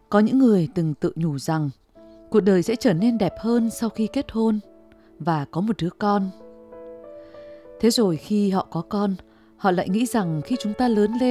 Có những người từng tự nhủ rằng cuộc đời sẽ trở nên đẹp hơn sau khi kết hôn và có một đứa con. Thế rồi khi họ có con, họ lại nghĩ rằng khi chúng ta lớn lên